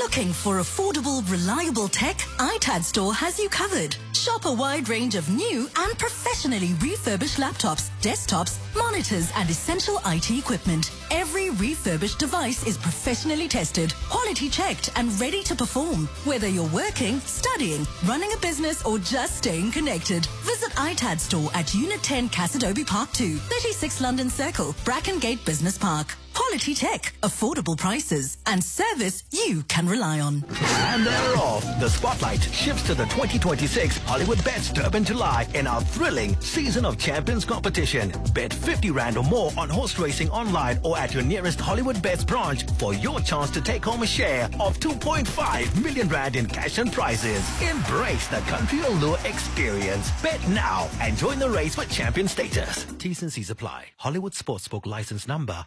Looking for affordable, reliable tech? iTad Store has you covered. Shop a wide range of new and professionally refurbished laptops, desktops, monitors, and essential IT equipment. Every refurbished device is professionally tested, quality checked, and ready to perform. Whether you're working, studying, running a business, or just staying connected, visit iTad Store at Unit 10 Cassidobi Park 2, 36 London Circle, Brackengate Business Park. Quality tech, affordable prices, and service you can rely on. And they're off. The spotlight shifts to the 2026 Hollywood Bets Durban July in our thrilling Season of Champions competition. Bet 50 Rand or more on horse racing online or at your nearest Hollywood Bets branch for your chance to take home a share of 2.5 million Rand in cash and prizes. Embrace the country allure experience. Bet now and join the race for champion status. T's and C's apply. Hollywood Sportsbook license number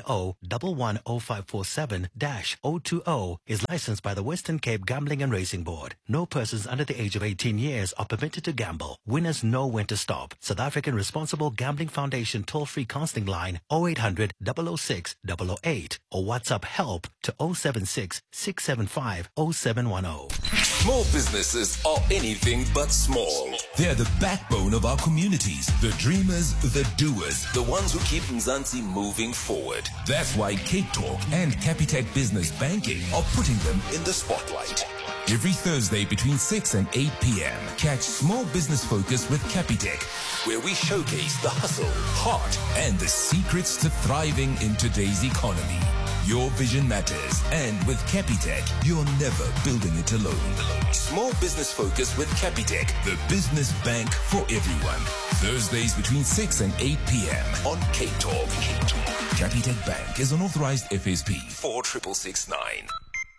10110547-020 is licensed by the Western Cape Gambling and Racing Board. No persons under the age of 18 years are permitted to gamble. Winners know when to stop. South African Responsible Gambling Foundation toll-free counseling line 0800 006 008 or WhatsApp help to 076 675 0710. Small businesses are anything but small. They're the backbone of our communities, the dreamers, the doers, the ones who keep Mzansi moving forward. That's why Cape Talk and Capitec Business Banking are putting them in the spotlight. Every Thursday between 6 and 8 p.m. catch Small Business Focus with Capitec, where we showcase the hustle, heart, and the secrets to thriving in today's economy. Your vision matters, and with Capitec, you're never building it alone. Small Business Focus with Capitec, the business bank for everyone. Thursdays between 6 and 8 p.m. on Cape Talk. Capitec Bank is an authorized FSP 46669.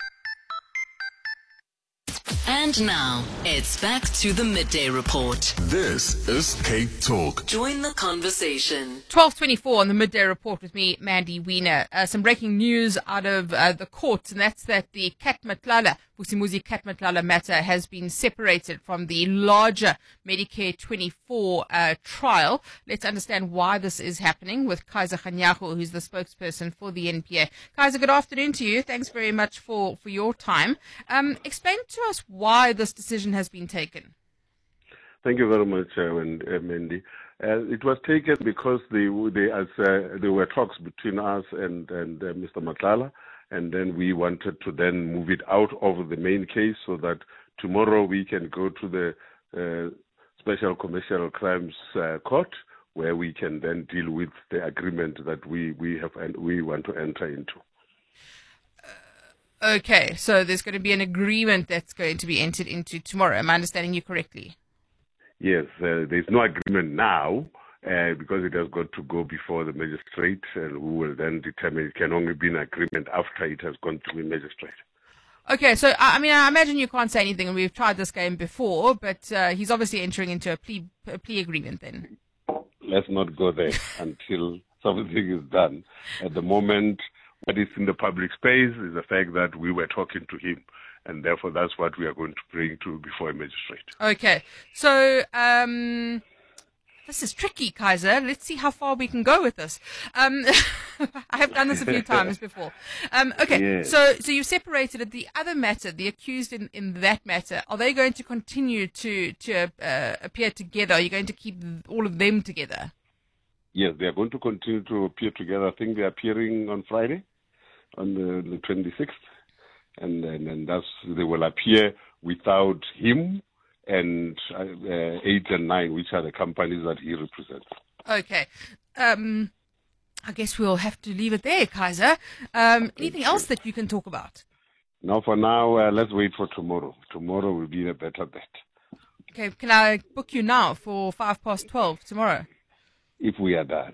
And now, it's back to the Midday Report. This is Cape Talk. Join the conversation. 12:24 on the Midday Report with me, Mandy Wiener. Some breaking news out of the court, and that's that the Kat Matlala, Vusimuzi Kat Matlala matter has been separated from the larger Medicare 24 trial. Let's understand why this is happening with Kaiser Kganyago, who's the spokesperson for the NPA. Kaiser, good afternoon to you. Thanks very much for your time. Explain to us why this decision has been taken. Thank you very much, Mandy. It was taken because there were talks between us and Mr. Matlala, and then we wanted to then move it out of the main case so that tomorrow we can go to the Special Commercial Crimes Court, where we can then deal with the agreement that we have and we want to enter into. Okay, so there's going to be an agreement that's going to be entered into tomorrow. Am I understanding you correctly? Yes, there's no agreement now because it has got to go before the magistrate, and we will then determine. It can only be an agreement after it has gone to the magistrate. Okay, so I imagine you can't say anything, and we've tried this game before, but he's obviously entering into a plea agreement then. Let's not go there until something is done. At the moment, what is in the public space is the fact that we were talking to him, and therefore that's what we are going to bring to before a magistrate. Okay, so this is tricky, Kaiser. Let's see how far we can go with this. I have done this a few times before. Okay, yeah. So you've separated it. The other matter, the accused in that matter, are they going to continue to appear together? Are you going to keep all of them together? Yes, they are going to continue to appear together. I think they are appearing on Friday, on the 26th. And they will appear without him and 8 and 9, which are the companies that he represents. Okay. I guess we'll have to leave it there, Kaiser. Anything else that you can talk about? No, for now, let's wait for tomorrow. Tomorrow will be a better bet. Okay, can I book you now for 12:05 tomorrow? If we are done.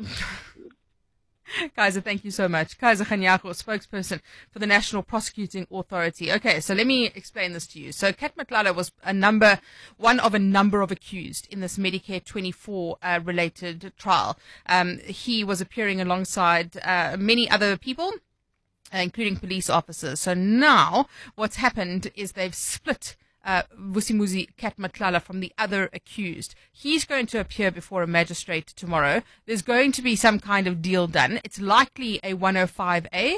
Kaiser, thank you so much. Kaiser Kganyago, spokesperson for the National Prosecuting Authority. Okay, so let me explain this to you. So Kat Matlala was one of a number of accused in this Medicare 24 related trial. He was appearing alongside many other people, including police officers. So now what's happened is they've split Vusimuzi Kat Matlala from the other accused. He's going to appear before a magistrate tomorrow. There's going to be some kind of deal done. It's likely a 105A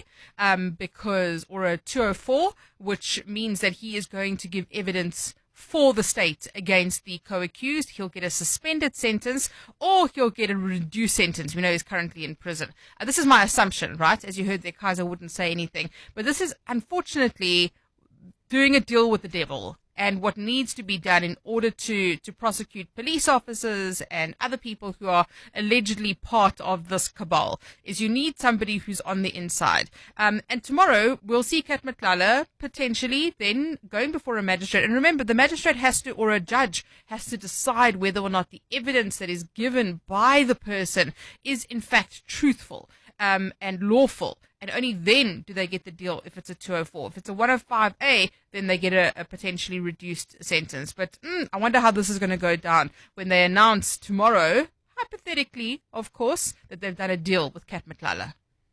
or a 204, which means that he is going to give evidence for the state against the co-accused. He'll get a suspended sentence or he'll get a reduced sentence. We know he's currently in prison. This is my assumption, right? As you heard there, Kaiser wouldn't say anything. But this is unfortunately doing a deal with the devil. And what needs to be done in order to prosecute police officers and other people who are allegedly part of this cabal is you need somebody who's on the inside. And tomorrow we'll see Kat Matlala potentially then going before a magistrate. And remember, the magistrate or a judge has to decide whether or not the evidence that is given by the person is in fact truthful and lawful. And only then do they get the deal if it's a 204. If it's a 105A, then they get a potentially reduced sentence. But I wonder how this is going to go down when they announce tomorrow, hypothetically, of course, that they've done a deal with Kat Matlala.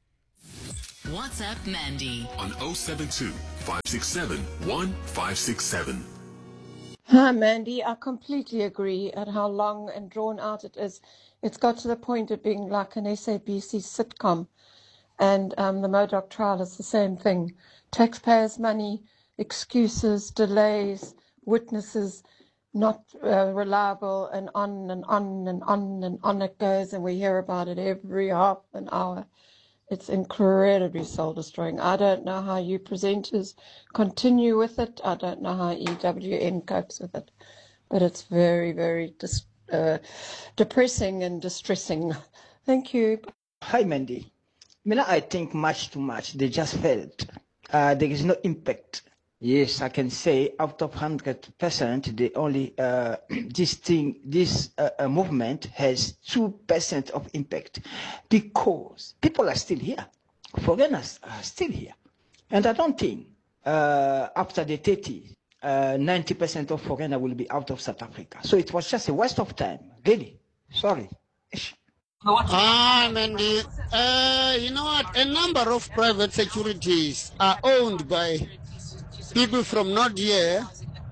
WhatsApp Mandy on 072 567 1567. Hi, Mandy. I completely agree at how long and drawn out it is. It's got to the point of being like an SABC sitcom. And the Modoc trial is the same thing. Taxpayers' money, excuses, delays, witnesses not reliable, and on and on and on and on it goes. And we hear about it every half an hour. It's incredibly soul-destroying. I don't know how you presenters continue with it. I don't know how EWN copes with it. But it's very, very depressing and distressing. Thank you. Hi, Mandy. I think much too much. They just failed. There is no impact. Yes, I can say out of 100%, the only this movement has 2% of impact because people are still here. Foreigners are still here. And I don't think after the 90% of foreigners will be out of South Africa. So it was just a waste of time. Really. Sorry. Mandy, you know what? A number of private securities are owned by people from not here.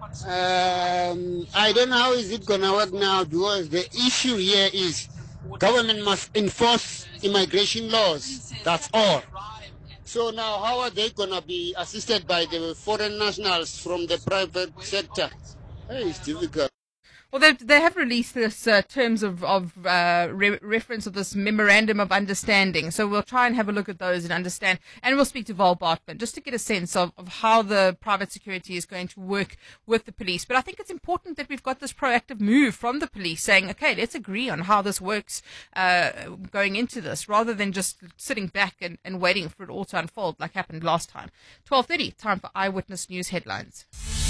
I don't know how is it going to work now because the issue here is government must enforce immigration laws. That's all. So now how are they going to be assisted by the foreign nationals from the private sector? Hey, it's difficult. Well, they have released this terms of reference of this memorandum of understanding. So we'll try and have a look at those and understand. And we'll speak to Val Bartman just to get a sense of how the private security is going to work with the police. But I think it's important that we've got this proactive move from the police saying, okay, let's agree on how this works going into this rather than just sitting back and waiting for it all to unfold like happened last time. 12:30, time for Eyewitness News headlines.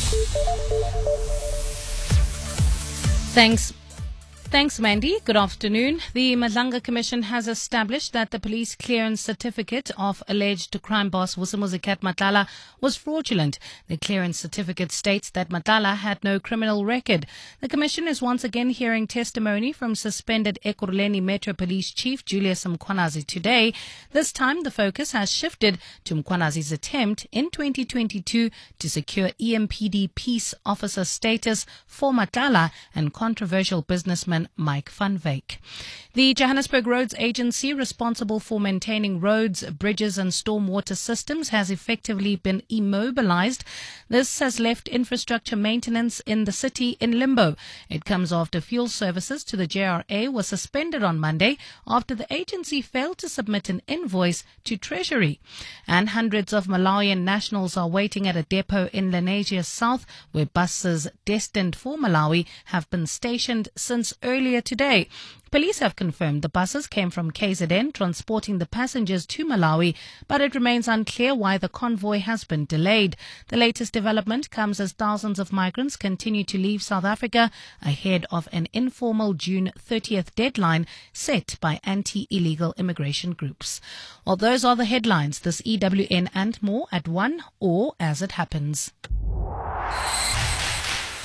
Thanks, Mandy. Good afternoon. The Madlanga Commission has established that the police clearance certificate of alleged crime boss Vusimuzi Kat Matlala was fraudulent. The clearance certificate states that Matlala had no criminal record. The Commission is once again hearing testimony from suspended Ekurhuleni Metro Police Chief Julius Mkhwanazi today. This time, the focus has shifted to Mkhwanazi's attempt in 2022 to secure EMPD peace officer status for Matlala and controversial businessman Mike van Wyk. The Johannesburg Roads Agency, responsible for maintaining roads, bridges and stormwater systems, has effectively been immobilized. This has left infrastructure maintenance in the city in limbo. It comes after fuel services to the JRA were suspended on Monday after the agency failed to submit an invoice to Treasury. And hundreds of Malawian nationals are waiting at a depot in Lenasia South, where buses destined for Malawi have been stationed since earlier today. Police have confirmed the buses came from KZN transporting the passengers to Malawi, but it remains unclear why the convoy has been delayed. The latest development comes as thousands of migrants continue to leave South Africa ahead of an informal June 30th deadline set by anti-illegal immigration groups. Well, those are the headlines. This EWN and more at 1 or as it happens.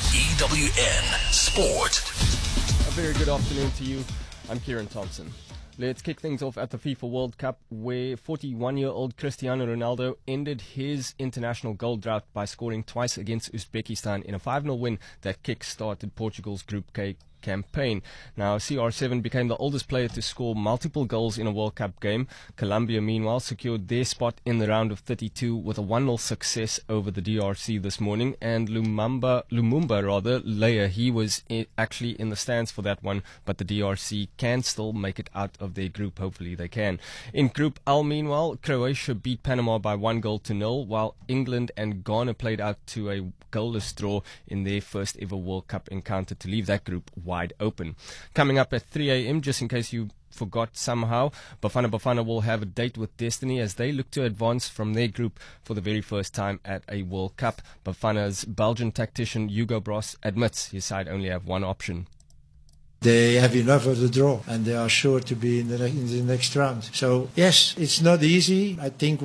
EWN Sport. A very good afternoon to you. I'm Kieran Thompson. Let's kick things off at the FIFA World Cup, where 41-year-old Cristiano Ronaldo ended his international goal drought by scoring twice against Uzbekistan in a 5-0 win that kick-started Portugal's Group K campaign. Now, CR7 became the oldest player to score multiple goals in a World Cup game. Colombia, meanwhile, secured their spot in the round of 32 with a 1-0 success over the DRC this morning. And Lumumba Leia, he was actually in the stands for that one, but the DRC can still make it out of their group. Hopefully they can. In Group L, meanwhile, Croatia beat Panama by 1-0, while England and Ghana played out to a goalless draw in their first ever World Cup encounter to leave that group wide open. Coming up at 3 a.m, just in case you forgot somehow, Bafana will have a date with destiny as they look to advance from their group for the very first time at a World Cup. Bafana's Belgian tactician Hugo Broos admits his side only have one option. They have enough of the draw and they are sure to be in the next round. So yes, it's not easy. I think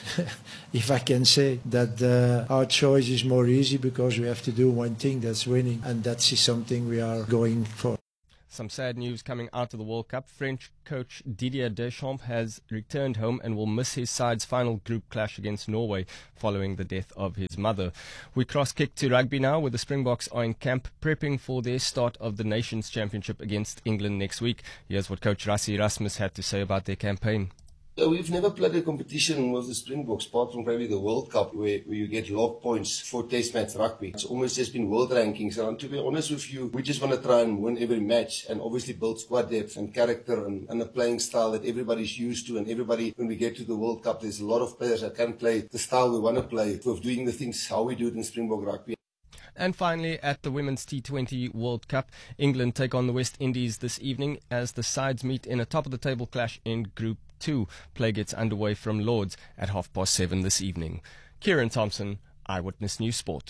if I can say that our choice is more easy because we have to do one thing, that's winning, and that's something we are going for. Some sad news coming out of the World Cup. French coach Didier Deschamps has returned home and will miss his side's final group clash against Norway following the death of his mother. We cross-kick to rugby now, where the Springboks are in camp prepping for their start of the Nations Championship against England next week. Here's what coach Rassie Erasmus had to say about their campaign. We've never played a competition with the Springboks, apart from probably the World Cup, where you get log points for test match rugby. It's almost just been world rankings. And to be honest with you, we just want to try and win every match and obviously build squad depth and character and a playing style that everybody's used to. And everybody, when we get to the World Cup, there's a lot of players that can play the style we want to play, with doing the things how we do it in Springbok rugby. And finally, at the Women's T20 World Cup, England take on the West Indies this evening as the sides meet in a top-of-the-table clash in Group 2. Play gets underway from Lords at 7:30 this evening. Kieran Thompson, Eyewitness News Sport.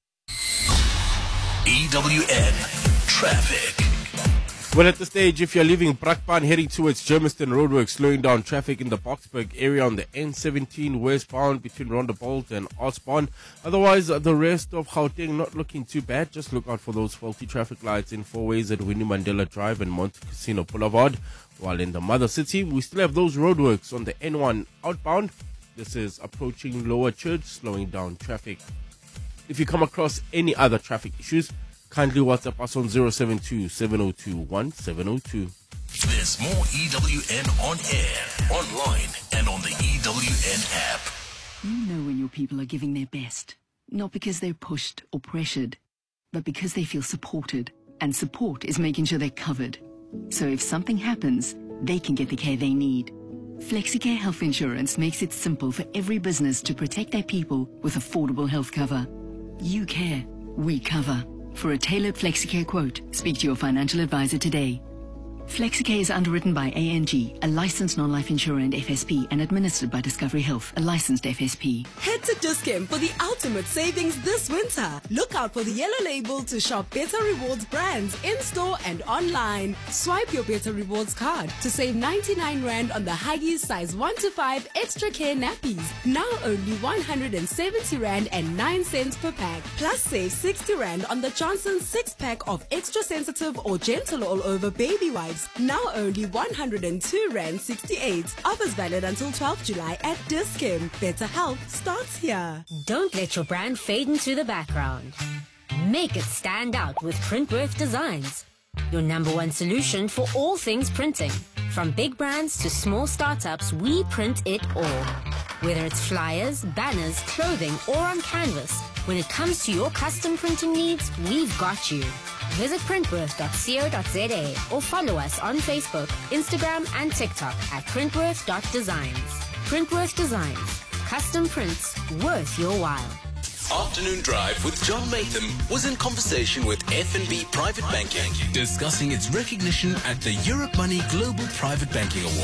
EWN Traffic. Well, at this stage, if you're leaving Brakpan heading towards Germiston Roadworks, slowing down traffic in the Boksburg area on the N17 westbound between Rondebolt and Osborne. Otherwise, the rest of Gauteng not looking too bad. Just look out for those faulty traffic lights in 4 ways at Winnie Mandela Drive and Monte Casino Boulevard. While in the mother city, we still have those roadworks on the N1 outbound. This is approaching Lower Church, slowing down traffic. If you come across any other traffic issues, kindly WhatsApp us on 072-702-1702. There's more EWN on air, online, and on the EWN app. You know when your people are giving their best, not because they're pushed or pressured, but because they feel supported. And support is making sure they're covered. So if something happens, they can get the care they need. FlexiCare Health Insurance makes it simple for every business to protect their people with affordable health cover. You care, we cover. For a tailored FlexiCare quote, speak to your financial advisor today. FlexiCare is underwritten by ANG, a licensed non-life insurer and FSP, and administered by Discovery Health, a licensed FSP. Head to Dis-Chem for the ultimate savings this winter. Look out for the yellow label to shop Better Rewards brands in-store and online. Swipe your Better Rewards card to save 99 Rand on the Huggies size 1 to 5 extra care nappies. Now only 170 Rand and 9 cents per pack. Plus save 60 Rand on the Johnson 6-pack of extra sensitive or gentle all-over baby wipes. Now only 102 Rand 68. Offers valid until 12 July at Dis-Chem. Better health starts here. Don't let your brand fade into the background. Make it stand out with Printworth Designs. Your #1 solution for all things printing. From big brands to small startups, we print it all. Whether it's flyers, banners, clothing, or on canvas, when it comes to your custom printing needs, we've got you. Visit printworth.co.za or follow us on Facebook, Instagram, and TikTok at printworth.designs. Printworth Designs. Custom prints worth your while. Afternoon Drive with John Matham was in conversation with FNB Private Banking, discussing its recognition at the Europe Money Global Private Banking Awards.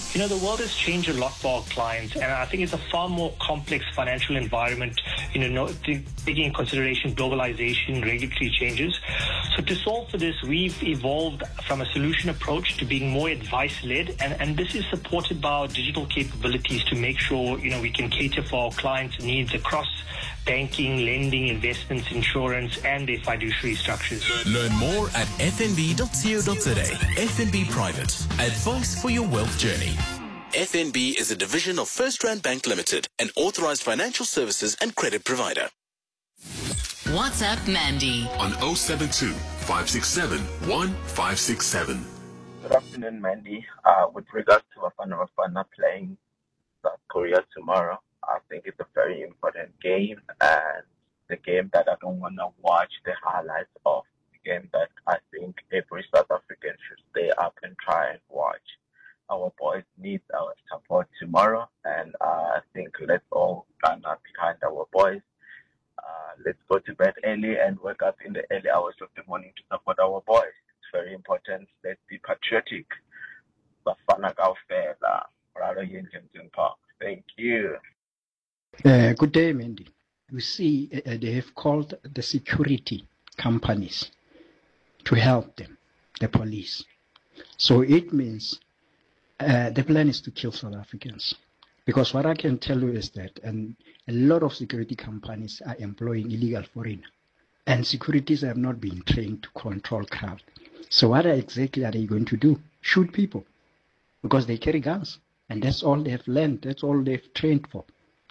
You know, the world has changed a lot for our clients, and I think it's a far more complex financial environment, taking in consideration globalization, regulatory changes. So to solve for this, we've evolved from a solution approach to being more advice-led, and this is supported by our digital capabilities to make sure, we can cater for our clients' needs across banking, lending, investments, insurance, and their fiduciary structures. Learn more at fnb.co.za. FNB Private. Advice for your wealth journey. FNB is a division of First Rand Bank Limited, an authorized financial services and credit provider. What's up, Mandy? On 072 567 1567. Good afternoon, Mandy. With regards to Bafana playing South Korea tomorrow, I think it's a very important game, and the game that I don't want to watch the highlights of, the game that I think every South African should stay up and try and watch. Our boys need our support tomorrow, and I think let's all stand up behind our boys. Let's go to bed early and wake up in the early hours of the morning to support our boys. It's very important. Let's be patriotic. Bafana kaofela, rather in Kempton Park. Thank you. Good day, Mandy. You see, they have called the security companies to help them, the police. So it means the plan is to kill South Africans. Because what I can tell you is that a lot of security companies are employing illegal foreigners. And securities have not been trained to control crowd. So what exactly are they going to do? Shoot people. Because they carry guns. And that's all they have learned. That's all they've trained for.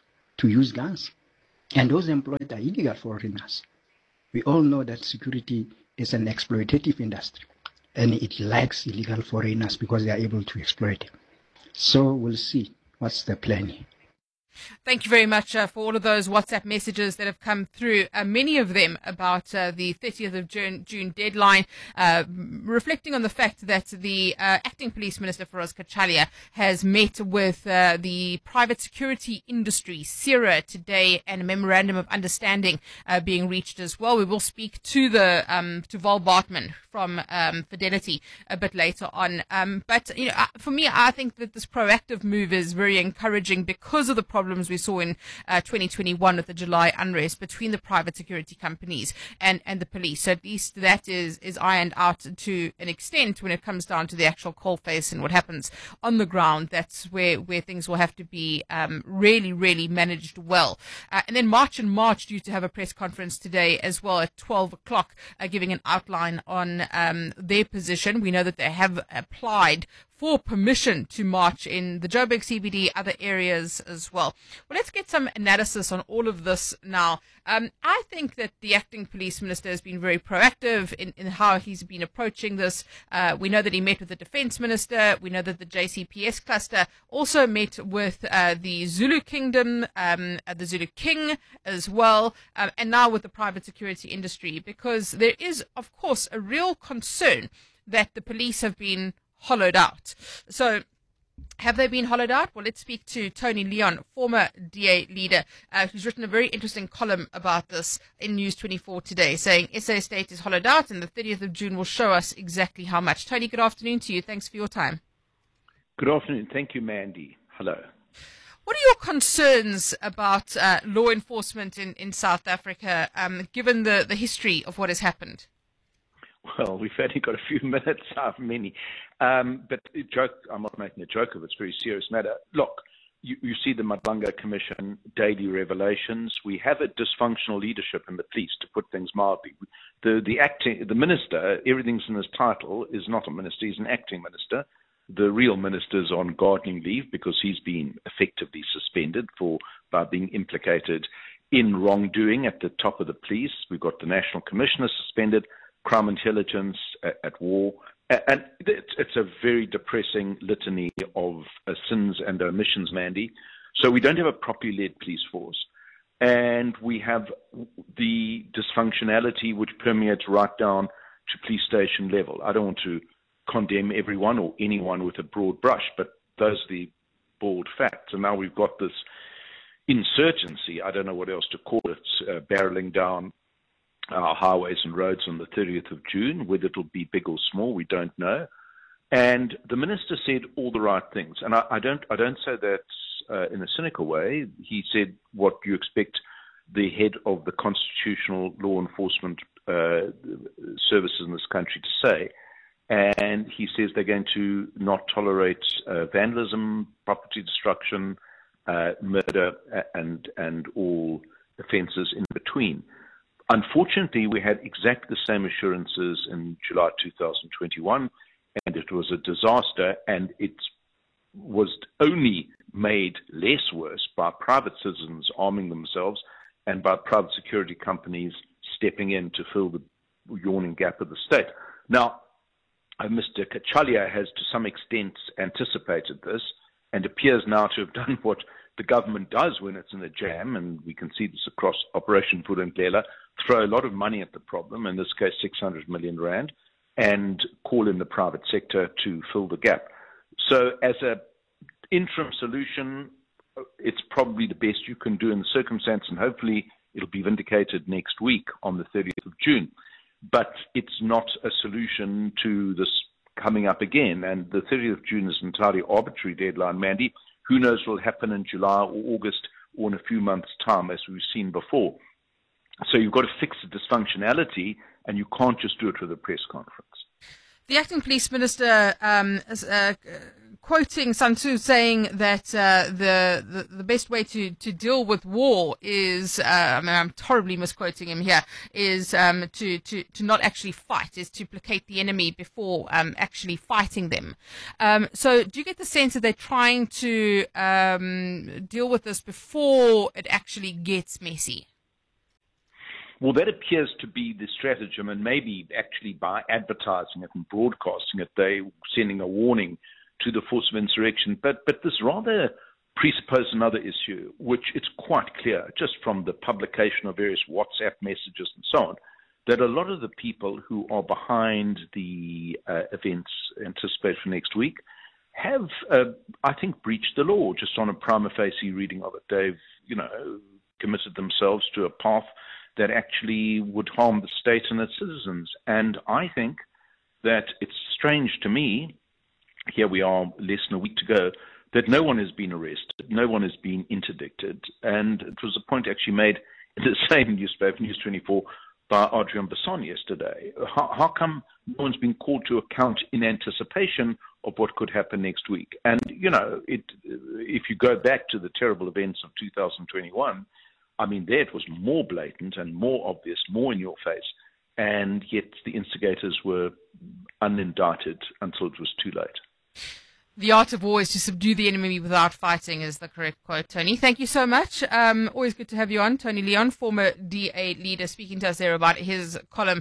To use guns. And those employed are illegal foreigners. We all know that security is an exploitative industry. And it likes illegal foreigners because they are able to exploit them. So we'll see what's the plan here. Thank you very much for all of those WhatsApp messages that have come through, many of them about the 30th of June deadline, reflecting on the fact that the acting police minister, Feroz Kachalia, has met with the private security industry, CIRA, today, and a memorandum of understanding being reached as well. We will speak to to Val Bartman from Fidelity a bit later on. But for me, I think that this proactive move is very encouraging because of the problems we saw in 2021 with the July unrest between the private security companies and the police. So at least that is ironed out to an extent when it comes down to the actual coalface and what happens on the ground. That's where things will have to be really, really managed well. And then March and March due to have a press conference today as well at 12 o'clock, giving an outline on their position. We know that they have applied for permission to march in the Joburg CBD, other areas as well. Well, let's get some analysis on all of this now. I think that the acting police minister has been very proactive in how he's been approaching this. We know that he met with the defense minister. We know that the JCPS cluster also met with the Zulu Kingdom, the Zulu King as well, and now with the private security industry, because there is, of course, a real concern that the police have been hollowed out. So have they been hollowed out? Well, let's speak to Tony Leon, former DA leader, who's written a very interesting column about this in News 24 today, saying SA State is hollowed out and the 30th of June will show us exactly how much. Tony, good afternoon to you. Thanks for your time. Good afternoon. Thank you, Mandy. Hello. What are your concerns about law enforcement in South Africa, given the history of what has happened? Well, we've only got a few minutes, how many? But I'm not making a joke of it. It's a very serious matter. Look, you see the Madlanga Commission daily revelations. We have a dysfunctional leadership in the police, to put things mildly. The minister, everything's in his title, is not a minister. He's an acting minister. The real minister's on gardening leave because he's been effectively suspended by being implicated in wrongdoing at the top of the police. We've got the National Commissioner suspended, crime intelligence at war, and it's a very depressing litany of sins and omissions, Mandy. So we don't have a properly led police force, and we have the dysfunctionality which permeates right down to police station level. I don't want to condemn everyone or anyone with a broad brush, but those are the bald facts. And now we've got this insurgency, I don't know what else to call it, barreling down our highways and roads on the 30th of June. Whether it'll be big or small, we don't know. And the minister said all the right things. And I don't say that in a cynical way. He said what you expect the head of the constitutional law enforcement services in this country to say. And he says they're going to not tolerate vandalism, property destruction, murder, and all offences in between. Unfortunately, we had exactly the same assurances in July 2021, and it was a disaster, and it was only made less worse by private citizens arming themselves and by private security companies stepping in to fill the yawning gap of the state. Now, Mr. Kachalia has to some extent anticipated this and appears now to have done what the government does when it's in a jam, and we can see this across Operation Vulindlela, throw a lot of money at the problem, in this case 600 million rand, and call in the private sector to fill the gap. So as an interim solution, it's probably the best you can do in the circumstance, and hopefully it'll be vindicated next week on the 30th of June. But it's not a solution to this coming up again, and the 30th of June is an entirely arbitrary deadline, Mandy. Who knows what will happen in July or August or in a few months' time, as we've seen before. So you've got to fix the dysfunctionality, and you can't just do it with a press conference. The acting police minister is quoting Sun Tzu saying that the best way to deal with war is, I'm horribly misquoting him here, is to not actually fight, is to placate the enemy before actually fighting them. So do you get the sense that they're trying to deal with this before it actually gets messy? Well, that appears to be the stratagem, and maybe actually by advertising it and broadcasting it, they're sending a warning to the force of insurrection. But this rather presupposes another issue, which it's quite clear, just from the publication of various WhatsApp messages and so on, that a lot of the people who are behind the events anticipated for next week have, I think, breached the law just on a prima facie reading of it. They've, committed themselves to a path that actually would harm the state and its citizens. And I think that it's strange to me, here we are less than a week to go, that no one has been arrested, no one has been interdicted. And it was a point actually made in the same newspaper, News 24, by Adrian Basson yesterday. How come no one's been called to account in anticipation of what could happen next week? And, if you go back to the terrible events of 2021, there it was more blatant and more obvious, more in your face, and yet the instigators were unindicted until it was too late. The art of war is to subdue the enemy without fighting is the correct quote, Tony. Thank you so much. Always good to have you on. Tony Leon, former DA leader, speaking to us there about his column,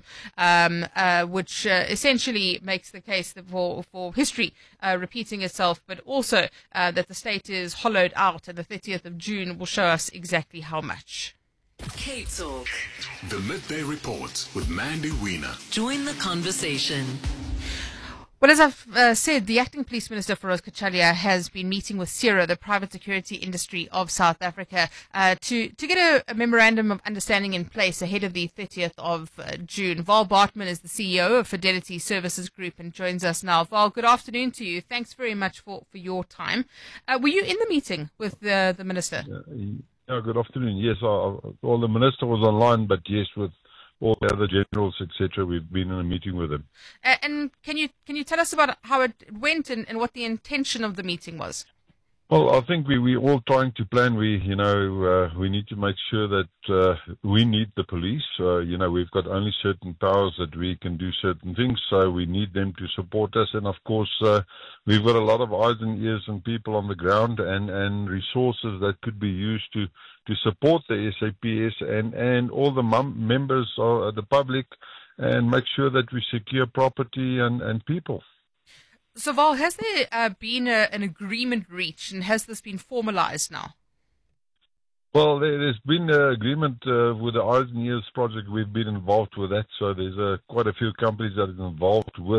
which essentially makes the case for history repeating itself, but also that the state is hollowed out, and the 30th of June will show us exactly how much. K-Talk. The Midday Report with Mandy Wiener. Join the conversation. Well, as I've said, the acting police minister, Feroz Kachalia, has been meeting with CIRA, the private security industry of South Africa, to get a memorandum of understanding in place ahead of the 30th of June. Val Bartman is the CEO of Fidelity Services Group and joins us now. Val, good afternoon to you. Thanks very much for your time. Were you in the meeting with the minister? Yeah, good afternoon. Yes, well, the minister was online, but yes, with all the other generals, etc. We've been in a meeting with him. And can you tell us about how it went and what the intention of the meeting was? Well, I think we're all trying to plan. We need to make sure that we need the police. We've got only certain powers that we can do certain things, so we need them to support us. And of course, we've got a lot of eyes and ears and people on the ground and resources that could be used to support the SAPS and all the members of the public and make sure that we secure property and people. So, Val, has there been an agreement reached, and has this been formalized now? Well, there's been an agreement with the Eyes and Ears project. We've been involved with that, so there's quite a few companies that are involved with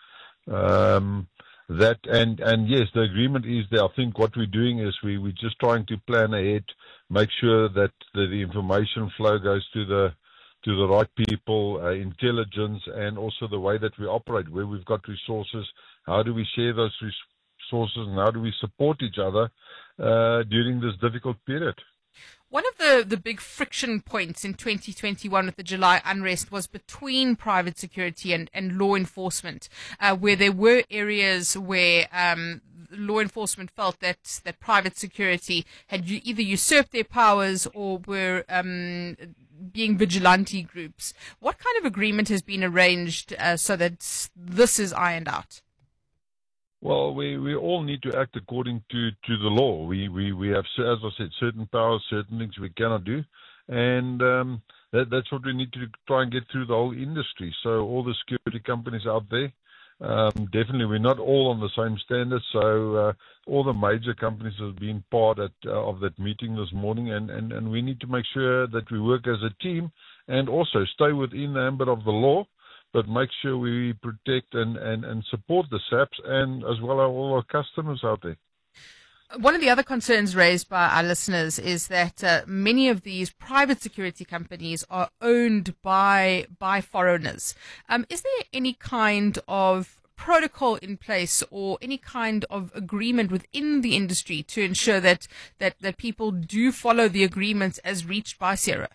that. And yes, the agreement is there. I think what we're doing is we're just trying to plan ahead, make sure that the information flow goes to the right people, intelligence, and also the way that we operate, where we've got resources how do we share those resources, and how do we support each other during this difficult period. One of the big friction points in 2021 with the July unrest was between private security and law enforcement, where there were areas where law enforcement felt that private security had either usurped their powers or were being vigilante groups. What kind of agreement has been arranged so that this is ironed out? Well, we all need to act according to the law. We have, as I said, certain powers, certain things we cannot do, and that's what we need to try and get through the whole industry. So all the security companies out there, definitely we're not all on the same standards. So all the major companies have been part of that meeting this morning, and we need to make sure that we work as a team and also stay within the ambit of the law, but make sure we protect and support the SAPs and as well as all our customers out there. One of the other concerns raised by our listeners is that many of these private security companies are owned by foreigners. Is there any kind of protocol in place or any kind of agreement within the industry to ensure that people do follow the agreements as reached by CIRA?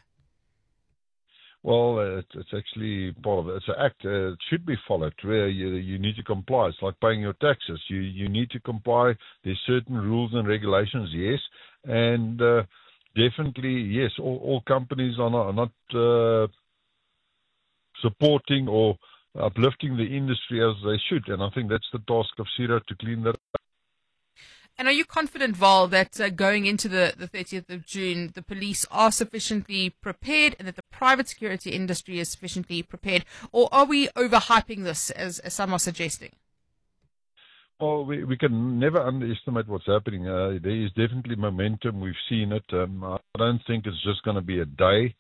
Well, it's actually part of it. It's an act. It should be followed where you need to comply. It's like paying your taxes. You need to comply. There's certain rules and regulations, yes. And definitely, yes, all companies are not supporting or uplifting the industry as they should. And I think that's the task of CIRA to clean that up. And are you confident, Val, that going into the 30th of June, the police are sufficiently prepared and that the private security industry is sufficiently prepared? Or are we overhyping this, as some are suggesting? Well, we can never underestimate what's happening. There is definitely momentum. We've seen it. I don't think it's just going to be a day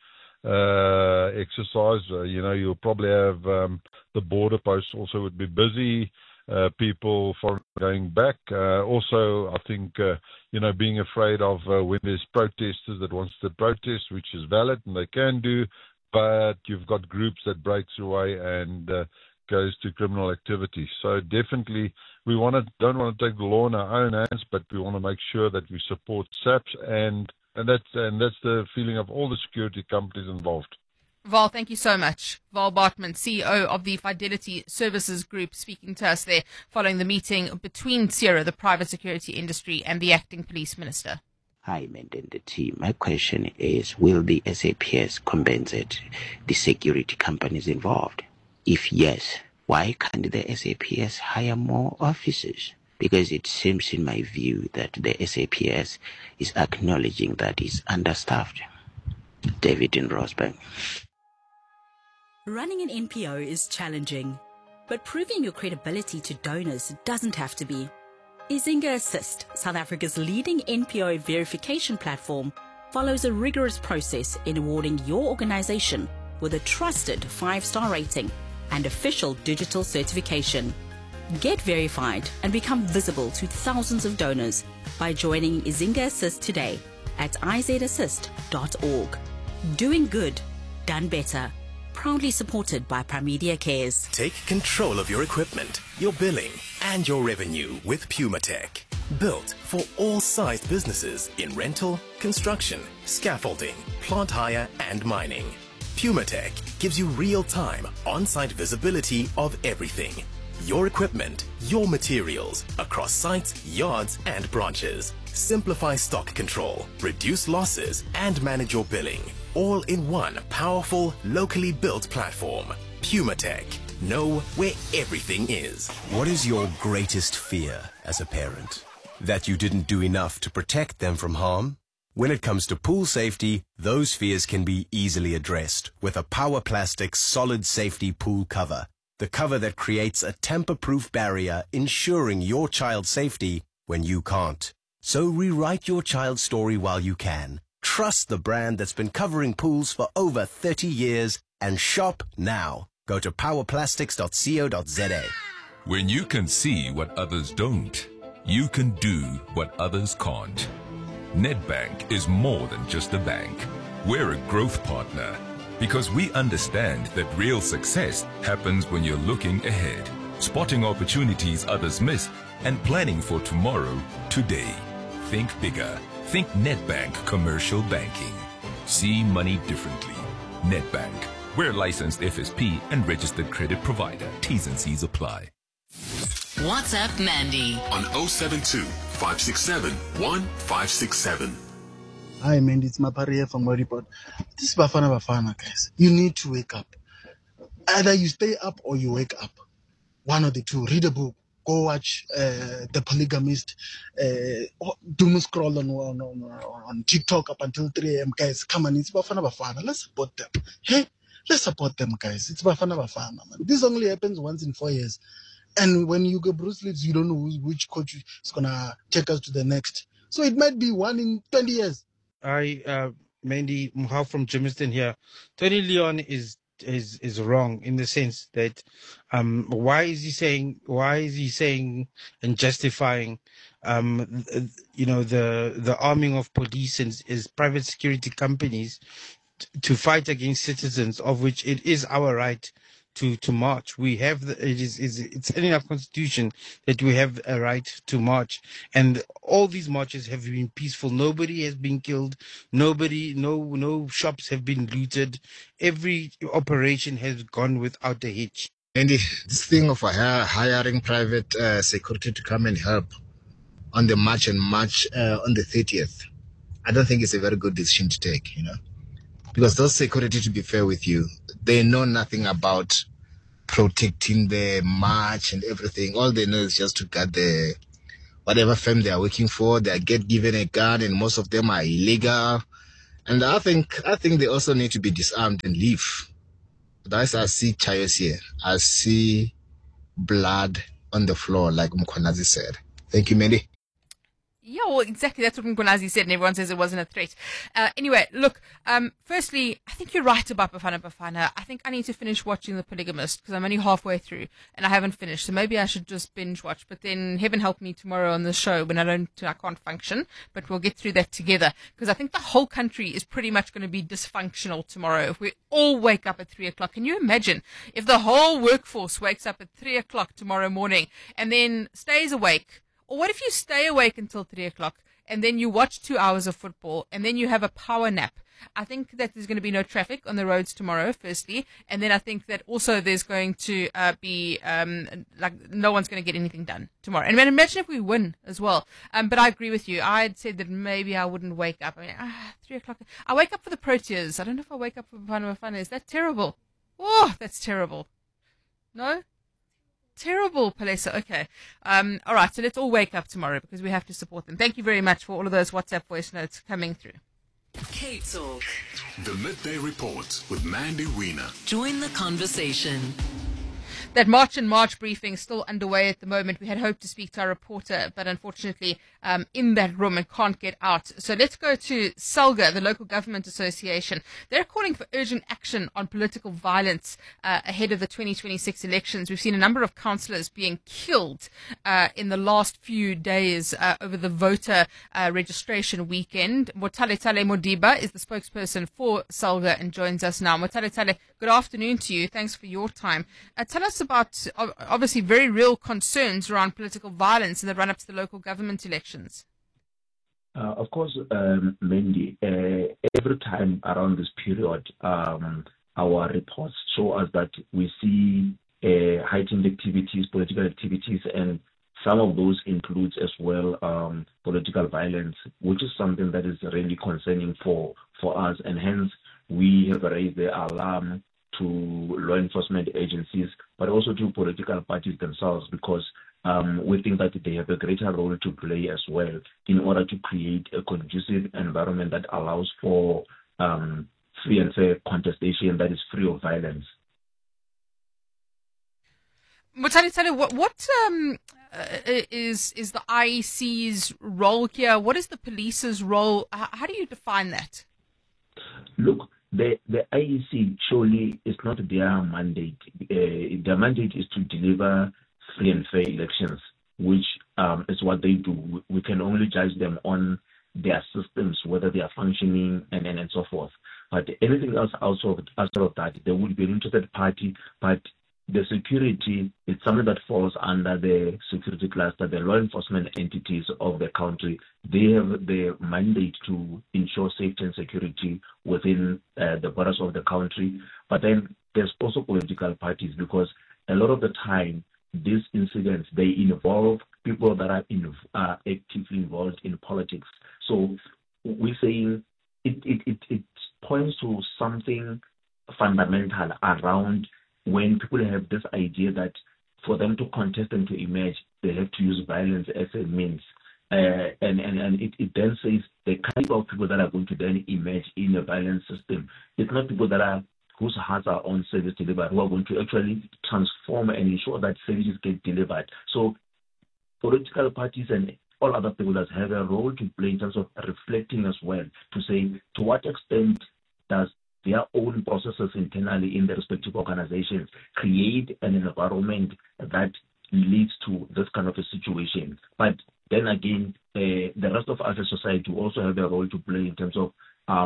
exercise. You'll probably have the border posts also would be busy. People for going back. Also, I think, being afraid of when there's protesters that wants to protest, which is valid and they can do, but you've got groups that breaks away and goes to criminal activity. So definitely we don't want to take the law in our own hands, but we want to make sure that we support SAPs and that's the feeling of all the security companies involved. Val, thank you so much. Val Bartman, CEO of the Fidelity Services Group, speaking to us there following the meeting between CIRA, the private security industry, and the acting police minister. Hi, Mandy and the team. My question is, will the SAPS compensate the security companies involved? If yes, why can't the SAPS hire more officers? Because it seems, in my view, that the SAPS is acknowledging that it's understaffed. David in Rosebank. Running an NPO is challenging, but proving your credibility to donors doesn't have to be. Izinga Assist, South Africa's leading NPO verification platform, follows a rigorous process in awarding your organization with a trusted 5-star rating and official digital certification. Get verified and become visible to thousands of donors by joining Izinga Assist today at izassist.org. Doing good, done better. Proudly supported by Primedia Cares. Take control of your equipment, your billing, and your revenue with PumaTech. Built for all sized businesses in rental, construction, scaffolding, plant hire, and mining. PumaTech gives you real-time, on-site visibility of everything. Your equipment, your materials, across sites, yards, and branches. Simplify stock control, reduce losses, and manage your billing. All in one powerful, locally built platform. PumaTech. Know where everything is. What is your greatest fear as a parent? That you didn't do enough to protect them from harm? When it comes to pool safety, those fears can be easily addressed with a Power Plastics solid safety pool cover. The cover that creates a tamper-proof barrier ensuring your child's safety when you can't. So rewrite your child's story while you can. Trust the brand that's been covering pools for over 30 years and shop now. Go to powerplastics.co.za. When you can see what others don't, you can do what others can't. Nedbank is more than just a bank. We're a growth partner because we understand that real success happens when you're looking ahead. spotting opportunities others miss, and planning for tomorrow today. Think bigger. Think Nedbank Commercial Banking. See money differently. Nedbank. We're licensed FSP and registered credit provider. T's and C's apply. WhatsApp Mandy on 072 567 1567. Hi, Mandy. It's Mapari here from Report. This is Bafana, guys. You need to wake up. Either you stay up or you wake up. One of the two. Read a book. Go watch The Polygamist. Doom scroll on TikTok up until 3 a.m. Guys, come on. It's Bafana. Let's support them. Hey, let's support them, guys. It's Bafana, man. This only happens once in 4 years. And when you go Bruce Leeds, you don't know which coach is going to take us to the next. So it might be 1 in 20 years. Mandy Muhal from Jamestown here. Tony Leon is wrong in the sense that why is he saying and justifying the arming of police and is private security companies to fight against citizens, of which it is our right to march. We have it's in our constitution that we have a right to march, and all these marches have been peaceful. Nobody has been killed. No shops have been looted. Every operation has gone without a hitch. And this thing of hiring private security to come and help on the march on the 30th, I don't think it's a very good decision to take, because those security, to be fair with you, they know nothing about protecting the march and everything. All they know is just to get the whatever firm they are working for. They get given a gun, and most of them are illegal. And I think they also need to be disarmed and leave. But I see chaos here. I see blood on the floor, like Mkhwanazi said. Thank you, Mandy. Yeah, well, exactly. That's what Mkhwanazi said, and everyone says it wasn't a threat. Anyway, look, firstly, I think you're right about Bafana. I think I need to finish watching The Polygamist because I'm only halfway through and I haven't finished. So maybe I should just binge watch. But then heaven help me tomorrow on the show when I can't function. But we'll get through that together because I think the whole country is pretty much going to be dysfunctional tomorrow if we all wake up at 3 o'clock. Can you imagine if the whole workforce wakes up at 3 o'clock tomorrow morning and then stays awake? Or what if you stay awake until 3 o'clock and then you watch 2 hours of football and then you have a power nap? I think that there's going to be no traffic on the roads tomorrow, firstly. And then I think that also there's going to be, no one's going to get anything done tomorrow. And imagine if we win as well. But I agree with you. I had said that maybe I wouldn't wake up. 3 o'clock. I wake up for the Proteas. I don't know if I wake up for Bafana. Is that terrible? Oh, that's terrible. No? Terrible, Palesa. Okay. All right. So let's all wake up tomorrow because we have to support them. Thank you very much for all of those WhatsApp voice notes coming through. Cape Talk. The Midday Report with Mandy Wiener. Join the conversation. That March and March briefing is still underway at the moment. We had hoped to speak to our reporter, but unfortunately in that room and can't get out. So let's go to SALGA, the Local Government Association. They're calling for urgent action on political violence ahead of the 2026 elections. We've seen a number of councillors being killed in the last few days over the voter registration weekend. Motale Tale Modiba is the spokesperson for SALGA and joins us now. Motale Tale, good afternoon to you. Thanks for your time. Tell us about obviously very real concerns around political violence in the run-up to the local government elections. Of course, Mandy, every time around this period, our reports show us that we see heightened activities, political activities, and some of those includes as well political violence, which is something that is really concerning for us, and hence we have raised the alarm to law enforcement agencies, but also to political parties themselves, because we think that they have a greater role to play as well in order to create a conducive environment that allows for free and fair contestation that is free of violence. Motale, what is the IEC's role here? What is the police's role? How do you define that? Look, the IEC surely is not their mandate. Their mandate is to deliver free and fair elections, which is what they do. We can only judge them on their systems, whether they are functioning and so forth. But anything else outside of that, there would be an interested party. But the security, it's something that falls under the security cluster. The law enforcement entities of the country, they have the mandate to ensure safety and security within the borders of the country. But then there's also political parties, because a lot of the time, these incidents, they involve people that are actively involved in politics. So we're saying it points to something fundamental around when people have this idea that for them to contest and to emerge, they have to use violence as a means. And it then says the kind of people that are going to then emerge in a violent system, it's not people that are whose hearts are on service delivered, who are going to actually transform and ensure that services get delivered. So political parties and all other people that have a role to play in terms of reflecting as well, to say to what extent does their own processes internally in the respective organizations create an environment that leads to this kind of a situation. But then again, the rest of us as a society also have a role to play in terms of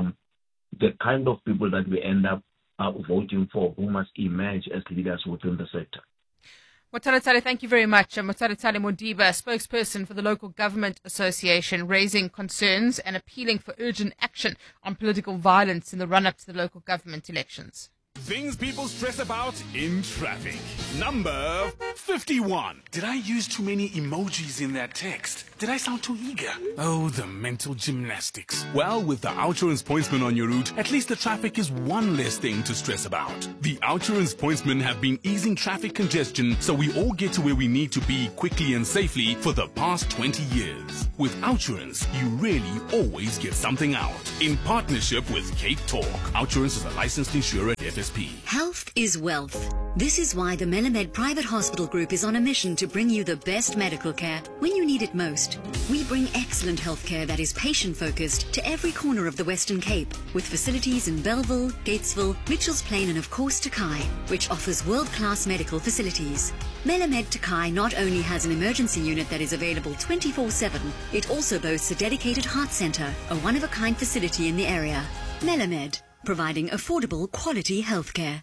the kind of people that we end up voting for, who must emerge as leaders within the sector. Motale, thank you very much. Motale Modiba, spokesperson for the Local Government Association, raising concerns and appealing for urgent action on political violence in the run-up to the local government elections. Things people stress about in traffic. Number 51. Did I use too many emojis in that text? Did I sound too eager? Oh, the mental gymnastics. Well, with the Outsurance Pointsman on your route, at least the traffic is one less thing to stress about. The Outsurance Pointsmen have been easing traffic congestion so we all get to where we need to be quickly and safely for the past 20 years. With Outsurance, you really always get something out. In partnership with Cape Talk, Outsurance is a licensed insurer at FSP. Health is wealth. This is why the Melamed Private Hospital Group is on a mission to bring you the best medical care when you need it most. We bring excellent healthcare that is patient-focused to every corner of the Western Cape, with facilities in Bellville, Gatesville, Mitchells Plain and of course Takai, which offers world-class medical facilities. Melamed Takai not only has an emergency unit that is available 24/7, it also boasts a dedicated heart centre, a one-of-a-kind facility in the area. Melamed, providing affordable, quality healthcare.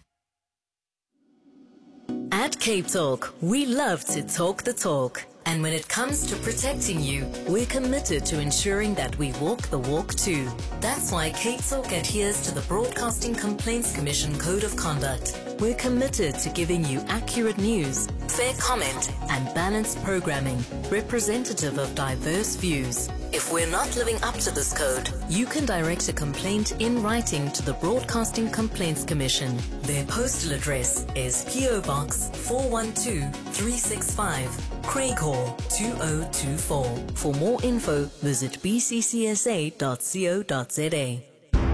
At Cape Talk, we love to talk the talk. And when it comes to protecting you, we're committed to ensuring that we walk the walk too. That's why Cape Talk adheres to the Broadcasting Complaints Commission Code of Conduct. We're committed to giving you accurate news, fair comment, and balanced programming, representative of diverse views. If we're not living up to this code, you can direct a complaint in writing to the Broadcasting Complaints Commission. Their postal address is PO Box 412365, Craighall 2024. For more info, visit bccsa.co.za.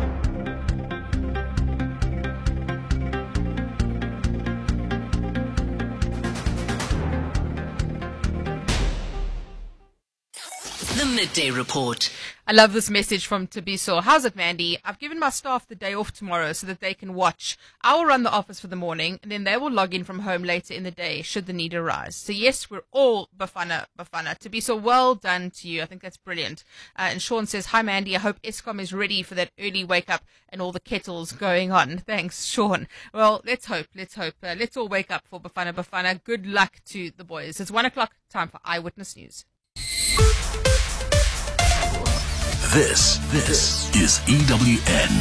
The Midday Report. I love this message from Tabiso. How's it, Mandy? I've given my staff the day off tomorrow so that they can watch. I will run the office for the morning, and then they will log in from home later in the day should the need arise. So yes, we're all Bafana. Tabiso, well done to you. I think that's brilliant. And Sean says, hi, Mandy. I hope Eskom is ready for that early wake up and all the kettles going on. Thanks, Sean. Well, let's hope. Let's all wake up for Bafana. Good luck to the boys. It's 1 o'clock, time for Eyewitness News. This is EWN.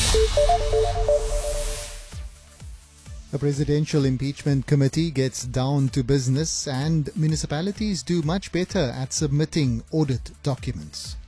A presidential impeachment committee gets down to business and municipalities do much better at submitting audit documents.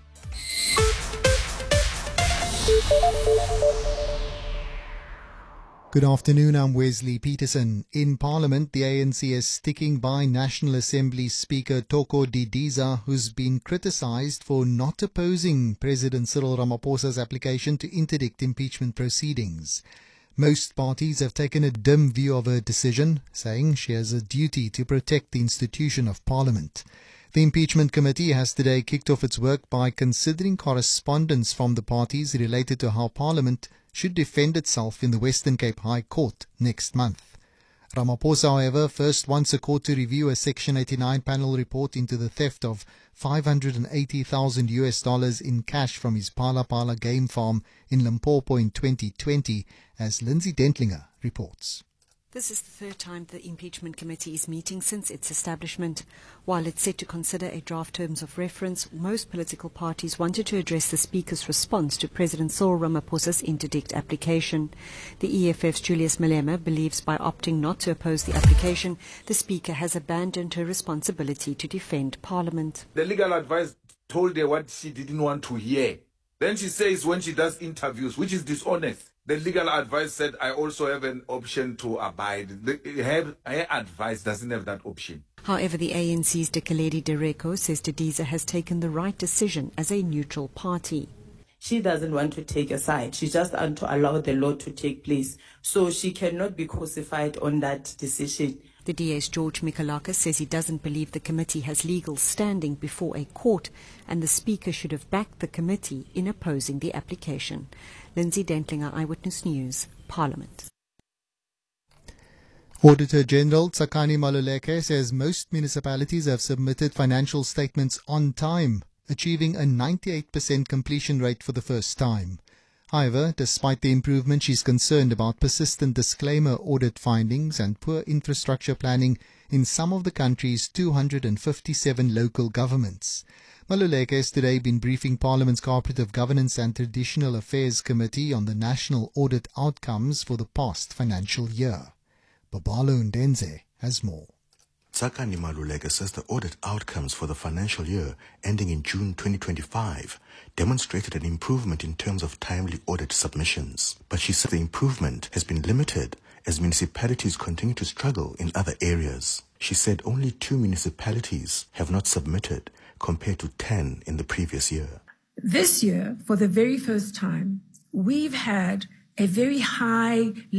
Good afternoon, I'm Wesley Peterson. In Parliament, the ANC is sticking by National Assembly Speaker Toko Didiza, who's been criticised for not opposing President Cyril Ramaphosa's application to interdict impeachment proceedings. Most parties have taken a dim view of her decision, saying she has a duty to protect the institution of Parliament. The impeachment committee has today kicked off its work by considering correspondence from the parties related to how Parliament should defend itself in the Western Cape High Court next month. Ramaphosa, however, first wants a court to review a Section 89 panel report into the theft of $580,000 in cash from his Pala Pala game farm in Limpopo in 2020, as Lindsay Dentlinger reports. This is the third time the impeachment committee is meeting since its establishment. While it's set to consider a draft terms of reference, most political parties wanted to address the Speaker's response to President Cyril Ramaphosa's interdict application. The EFF's Julius Malema believes by opting not to oppose the application, the Speaker has abandoned her responsibility to defend Parliament. The legal advice told her what she didn't want to hear. Then she says when she does interviews, which is dishonest. The legal advice said, I also have an option to abide. Her advice doesn't have that option. However, the ANC's Dikeledi Dereko says Didiza has taken the right decision as a neutral party. She doesn't want to take a side. She just wants to allow the law to take place. So she cannot be crucified on that decision. The DA's George Mikalaka says he doesn't believe the committee has legal standing before a court, and the Speaker should have backed the committee in opposing the application. Lindsay Dentlinger, Eyewitness News, Parliament. Auditor General Tsakani Maluleke says most municipalities have submitted financial statements on time, achieving a 98% completion rate for the first time. However, despite the improvement, she's concerned about persistent disclaimer audit findings and poor infrastructure planning in some of the country's 257 local governments. Maluleke has today been briefing Parliament's Cooperative Governance and Traditional Affairs Committee on the national audit outcomes for the past financial year. Babalo Ndenze has more. Tsakani Maluleke says the audit outcomes for the financial year ending in June 2025 demonstrated an improvement in terms of timely audit submissions. But she said the improvement has been limited as municipalities continue to struggle in other areas. She said only 2 municipalities have not submitted compared to 10 in the previous year. This year, for the very first time, we've had a very high